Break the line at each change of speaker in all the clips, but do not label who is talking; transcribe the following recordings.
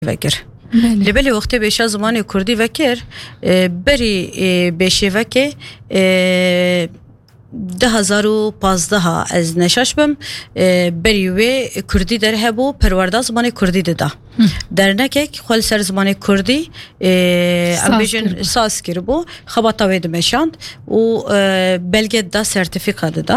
وکر لبلی وقتی بیشتر زمان کردی وکر بری بیشی وکه 2015 از نشاش بم بری و کردی در هبو پرورده زمان کردی ده در نکک خال سر زمان کردی امبیشن ساز کربو خباتا وید مشاند و بلگه ده سرتیفیکات ده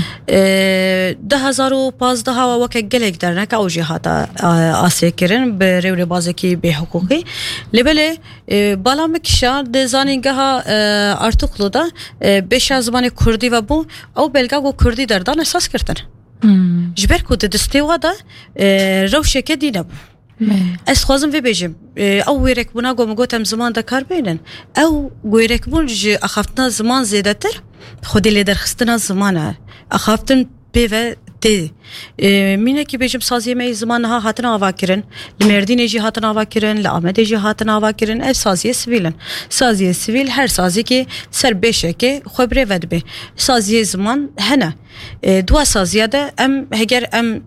2015 وقت گلک در نک اوجی هاتا آسیه کرن به روی بازکی به حقوقی لبله بالا مکشار دزانینگه ها ارتقلو ده بیش از زمان کردی و بو او بلگه گو کردی در دان اساس کردن جبر کود دسته وادا روشه که دی نبو از خوازم وی بیجم او ویرک بونا گو مگوتم زمان دا کار بینن او ویرک بون جی اخافتنا زمان زیده تر خودی لیدر خستنا زمانه اخافتن بیوه دی مینه کی بیجم سازیه می زمان ها هاتن آوا کرن لمردین جی هاتن آوا کرن لآمد جی هاتن آوا کرن اف سازیه سویلن سازیه سویل هر سازی که سر بشه که خبره ود به سازیه زمان هنه دو سازیه ده ام هگر ام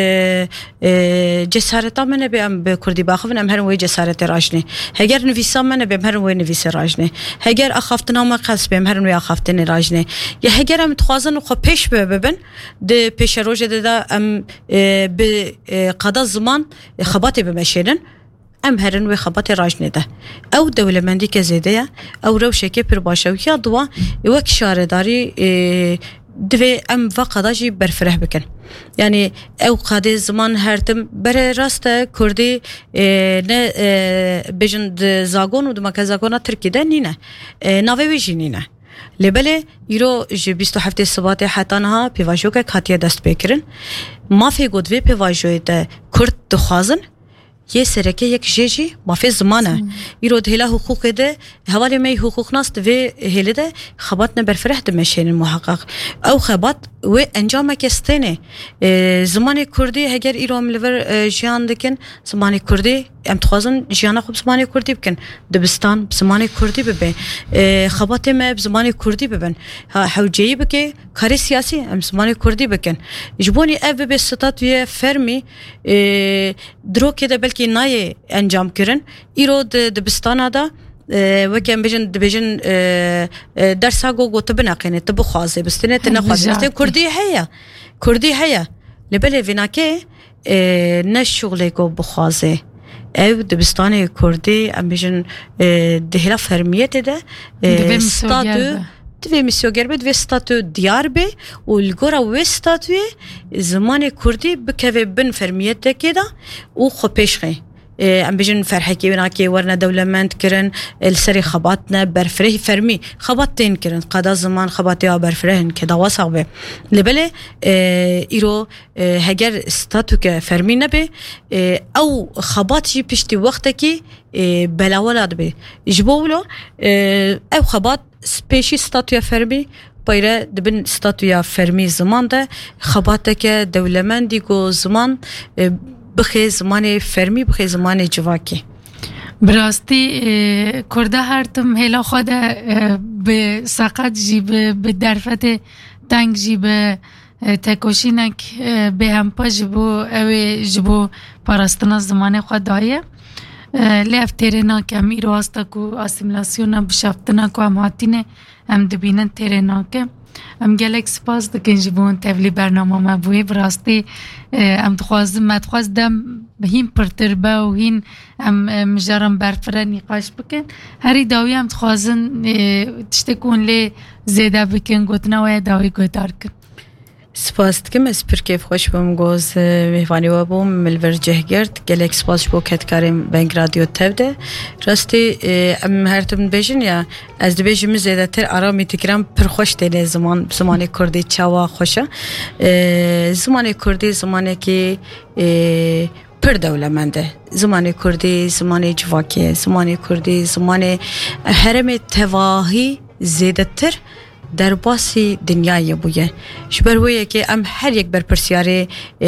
جسارتا منه به ام به کردی باخون ام هر وی جسارت راجنه هگر نویسا منه به هر وی نویس راجنه هگر اخافتنا ما قص به هر وی اخافتن راجنه یا هگر ام تخوازن خو پیش ببن ده پیش روج ده ام به قضا زمان خبات بمشيرن ام هرن و خبات راجنه ده او دولمندی که زیده او روشه که پر باشه یا دوا وک شارداری دوی ام وقتا جی برفره بکن یعنی او قاده زمان هرتم بر راست کردی نه بجند زاگون و دمک زاگونا ترکیده نینه ناوی ویجی نینه لبله ایرو جی 27 سبات حتانها پیواجو که کاتیه دست بکرن مافی گودوی پیواجوی ده کرد دخوازن یه سرکه یک جیجی مافی زمانه ایرو دهلا حقوق ده حوالی می حقوق ناست و هلی ده خبات نبرفره ده مشین محقق او خبات و انجام کستینه زمان کردی هگر ایرو ملور جیان دکن زمان کردی ام تخوازن جیانا خوب زمان کردی بکن دبستان زمان کردی ببین خبات ما زمان کردی ببین حوجی بکی کاری سیاسی ام زمان کردی بکن جبونی اف به ستاتوی فرمی درو که ده بلکی نای انجام کرن ایرو دبستان دا وکم بجن درسا گو تو بناقینه تو بخوازه بستنه تنخوازه کردی هيا لبله ویناکه نه شغله گو بخوازه او دبستان کردی ام بجن دهلا فرمیت ده ستاتو دوی میسیوگر بید و ستاتو دیار بی و لگورا و ستاتوی زمان کردی بکوی بن فرمیت ده که ده و خو پیش خی ام بجن فرحکی وناکی ورنا دولمند کرن السری خباتنا برفره فرمی خباتین کرن قدا زمان خباتی ها برفرهن که دوا صعبه لبله ایرو هگر ستاتو که فرمی نبه او خباتی پشتی وقت که بلاولاد به جبولو او خبات سپیشی ستاتویا فرمی پایره دبن ستاتویا فرمی زمان ده خباته که دولمندی گو زمان بخی زمان فرمی بخی زمان جواکی
براستی کرده هرتم هلا خود به ساقت جی به درفت تنگ جی به تکوشینک به همپا جبو اوی جبو پاراستنا زمان خود دایه لیف تیرنا که هم ایرو هستا کو اسیملاسیونا بشافتنا کو هم هاتینه هم دبینن تیرنا که هم گلک سپاس دکن جبون تفلی برنامه ما بوی براستی هم مدخوازدم هین پرتر با و هین هم مجارم برفره نقاش بکن هری داوی هم تخوازن تشتکون لی زیده بکن گوتنا و داوی گوتار کن
سپاس دکم از پر کیف خوش بام گوز مهوانی و بوم ملور جهگرد گلک سپاس بو کت کاریم بنگ رادیو تبده راستی ام هرتون بیشن یا از دبیجم زیاده تر آرامی تکرام پر خوش دینه زمان کردی چاوا خوشه زمان کردی زمانی که پر دولمنده زمان کردی زمان جواکی زمان کردی زمان هرم تواهی زیاده تر در باسی دنیای بوده شبرویه که ام هر یک بر پرسیاره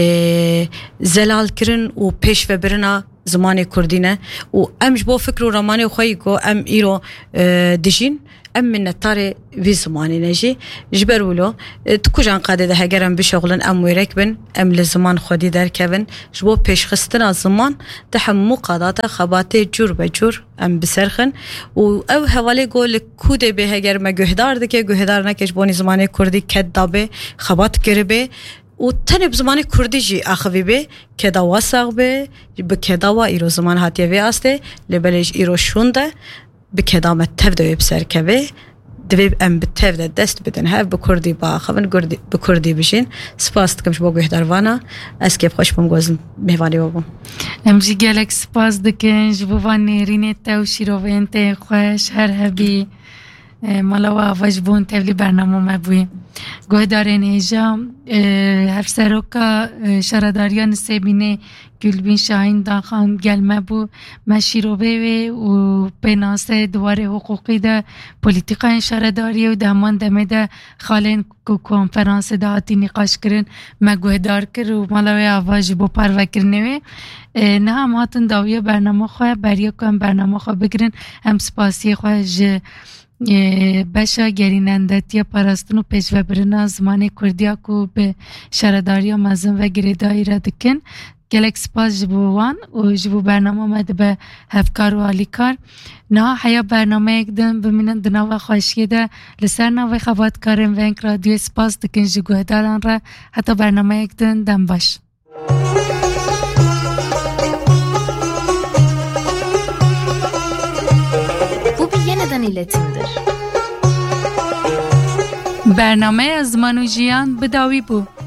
زلال کرن و پیش و برنا زمان کردینه و امش با فکر و رمانه خواهی که ام ایرو دجین ام منتار وی زمانی نجی جبر ولو تکوجان قاعده ده هگرم بشغلن ام ویرک بن ام لزمان خودی در کبن جبو پیش خستن زمان ده هم قادات خبات جور به جور ام بسرخن و او حواله گول کوده به هگر ما گهدار ده که گهدار نکش بونی زمان کردی کدابه خبات کربه و تنه بزمان کردی جی آخوی به کداوا ساق به کداوا ایرو زمان هاتیه وی آسته لبلش ایرو شونده به کدامت تفده بسر که دوی ام بتفده دست بدن هف بکردی با آخوان بکردی بشین سپاس دکمش با گهداروانا از که خوش بمگوزم میوانی بابم
امجی گلک سپاس دکن جبوان نیرین تاو شیروین تی خوش هر هبی مالا و آواجبون تبلی برنامه مبوی گوهدارین ایجا هفسروکا شرداریان سیبینه گلبین شاهین داخان گلمه بو مشیروبه و بناسه دوار حقوقی ده پولیتیقا شرداری و دهمان دمه ده خالین که کنفرانس ده هاتی نقاش کرن مگوهدار کر و مالاوی آواج بو پرو کرنوی نه هم هاتون داویه برنامه خواه بریا کن برنامه خواه بگرن هم سپاسی خواه بشا گرینندتی پاراستن و پیشو برنا زمان کردیا کو به شرداری مزن و گریدایی را دکن گلک سپاس جبوان و جبو برنامه مد به هفکار و آلیکار نه حیا برنامه اکدن بمینن دناو خوشیه ده لسر ناوی خواد کارن و انک رادیو سپاس دکن جگوه دارن را حتی برنامه اکدن دم باش برنامه از منو جیان بداوی بو